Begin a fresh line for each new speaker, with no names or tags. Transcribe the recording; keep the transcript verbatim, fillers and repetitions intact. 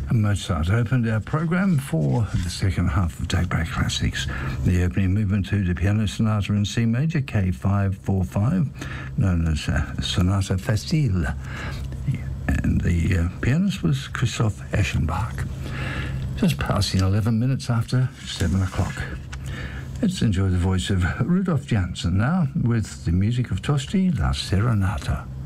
Mozart opened our program for the second half of Daybreak Classics. The opening movement to the piano sonata in C major, K five forty-five, known as uh, Sonata Facile. And the uh, pianist was Christoph Eschenbach. Just passing eleven minutes after seven o'clock. Let's enjoy the voice of Rudolf Janssen now with the music of Tosti La Serenata.